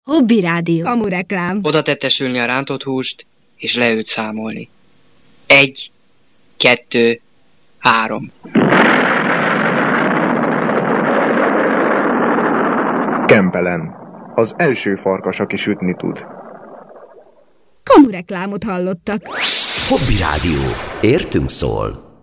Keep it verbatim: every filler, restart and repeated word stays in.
Hobby Rádió. Kamureklám. Oda tette sülni a rántott húst, és leült számolni. Egy, kettő, három. Kempelen. Az első farkas, aki sütni tud. Kamureklámot hallottak. Hobby Rádió. Értünk szól.